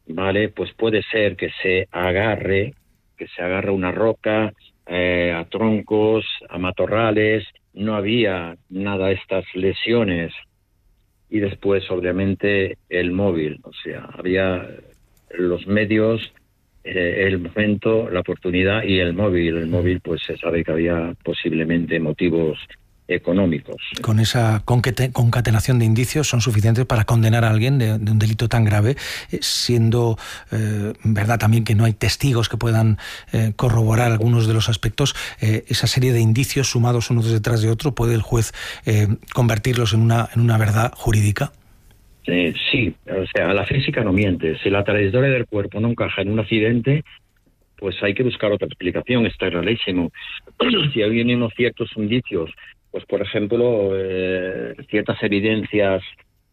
¿vale? Pues puede ser que se agarre a una roca, a troncos, a matorrales. No había nada de estas lesiones. Y después, obviamente, el móvil. O sea, había los medios, el momento, la oportunidad y el móvil. El móvil, pues se sabe que había posiblemente motivos económicos. Con esa concatenación de indicios son suficientes para condenar a alguien de un delito tan grave, siendo verdad también que no hay testigos que puedan corroborar algunos de los aspectos. Esa serie de indicios sumados unos detrás de otro, ¿puede el juez convertirlos en una verdad jurídica? Sí, o sea, la física no miente. Si la trayectoria del cuerpo no encaja en un accidente, pues hay que buscar otra explicación, está clarísimo. Si hay unos ciertos indicios, pues por ejemplo, ciertas evidencias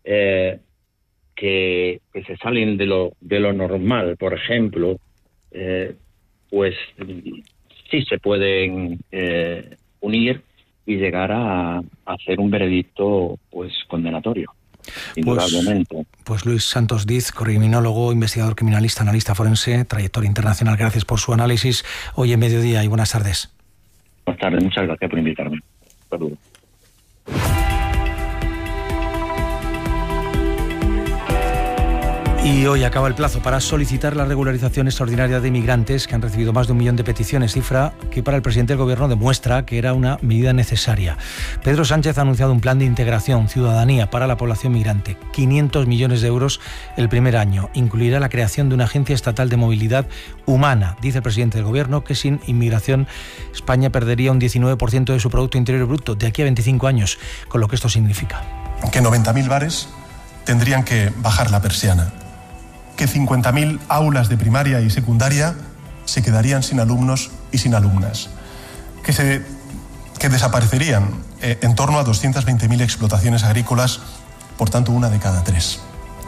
que se salen de lo normal, por ejemplo, pues sí se pueden unir y llegar a hacer un veredicto pues condenatorio. Pues Luis Santos Diz, criminólogo, investigador criminalista, analista forense, trayectoria internacional. Gracias por su análisis hoy en Mediodía y buenas tardes. Buenas tardes, muchas gracias por invitarme. Saludos. Y hoy acaba el plazo para solicitar la regularización extraordinaria de migrantes que han recibido más de 1 millón de peticiones, cifra que para el presidente del Gobierno demuestra que era una medida necesaria. Pedro Sánchez ha anunciado un plan de integración, ciudadanía para la población migrante, 500 millones de euros el primer año. Incluirá la creación de una agencia estatal de movilidad humana. Dice el presidente del Gobierno que sin inmigración España perdería un 19% de su Producto Interior Bruto de aquí a 25 años, con lo que esto significa. Que 90.000 bares tendrían que bajar la persiana. Que 50.000 aulas de primaria y secundaria se quedarían sin alumnos y sin alumnas. Que desaparecerían en torno a 220.000 explotaciones agrícolas, por tanto 1 de cada 3.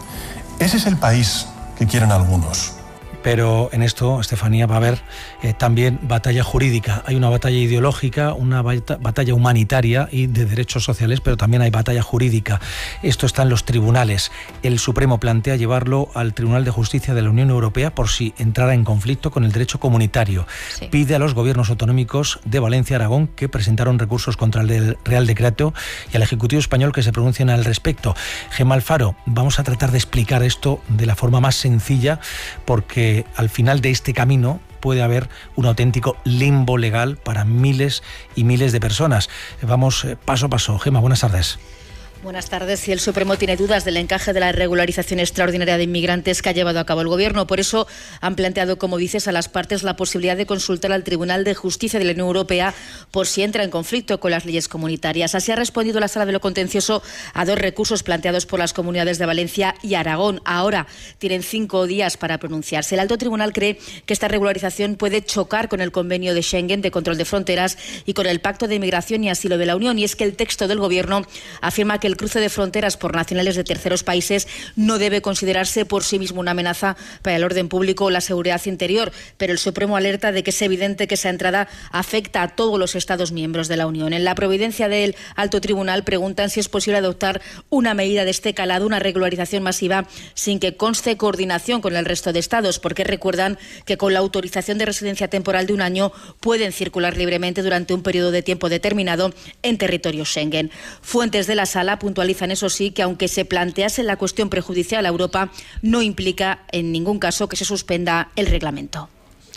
Ese es el país que quieren algunos. Pero en esto, Estefanía, va a haber también batalla jurídica. Hay una batalla ideológica, una batalla humanitaria y de derechos sociales, pero también hay batalla jurídica. Esto está en los tribunales. El Supremo plantea llevarlo al Tribunal de Justicia de la Unión Europea por si entrara en conflicto con el derecho comunitario. Sí. Pide a los gobiernos autonómicos de Valencia y Aragón, que presentaron recursos contra el Real Decreto, y al Ejecutivo español que se pronuncien al respecto. Gemma Alfaro, vamos a tratar de explicar esto de la forma más sencilla, porque al final de este camino puede haber un auténtico limbo legal para miles y miles de personas. Vamos paso a paso. Gemma, buenas tardes. Buenas tardes. Si el Supremo tiene dudas del encaje de la regularización extraordinaria de inmigrantes que ha llevado a cabo el Gobierno, por eso han planteado, como dices, a las partes la posibilidad de consultar al Tribunal de Justicia de la Unión Europea por si entra en conflicto con las leyes comunitarias. Así ha respondido la Sala de lo Contencioso a 2 recursos planteados por las comunidades de Valencia y Aragón. Ahora tienen 5 días para pronunciarse. El Alto Tribunal cree que esta regularización puede chocar con el Convenio de Schengen de control de fronteras y con el Pacto de Inmigración y Asilo de la Unión. Y es que el texto del Gobierno afirma que el cruce de fronteras por nacionales de terceros países no debe considerarse por sí mismo una amenaza para el orden público o la seguridad interior, pero el Supremo alerta de que es evidente que esa entrada afecta a todos los Estados miembros de la Unión. En la providencia del Alto Tribunal preguntan si es posible adoptar una medida de este calado, una regularización masiva, sin que conste coordinación con el resto de Estados, porque recuerdan que con la autorización de residencia temporal de 1 año pueden circular libremente durante un periodo de tiempo determinado en territorio Schengen. Fuentes de la Sala puntualizan, eso sí, que aunque se plantease la cuestión prejudicial a Europa, no implica en ningún caso que se suspenda el reglamento.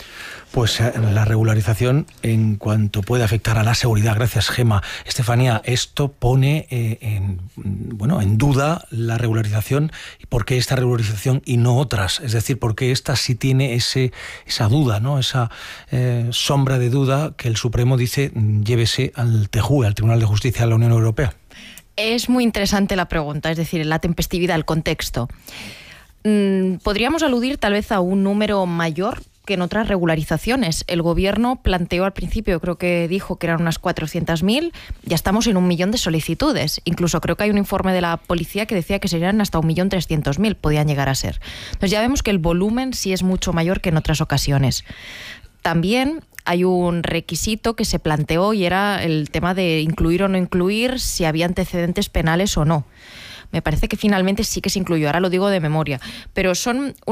Pues la regularización en cuanto puede afectar a la seguridad. Gracias, Gemma. Estefanía, esto pone en duda la regularización. ¿Por qué esta regularización y no otras? Es decir, ¿por qué esta sí tiene esa duda, ¿no? Esa sombra de duda que el Supremo dice llévese al TJUE, al Tribunal de Justicia de la Unión Europea? Es muy interesante la pregunta, es decir, la tempestividad, el contexto. Podríamos aludir tal vez a un número mayor que en otras regularizaciones. El Gobierno planteó al principio, creo que dijo que eran unas 400.000, ya estamos en 1 millón de solicitudes. Incluso creo que hay un informe de la policía que decía que serían hasta 1.300.000, podían llegar a ser. Entonces ya vemos que el volumen sí es mucho mayor que en otras ocasiones. También hay un requisito que se planteó y era el tema de incluir o no incluir si había antecedentes penales o no. Me parece que finalmente sí que se incluyó, ahora lo digo de memoria, pero son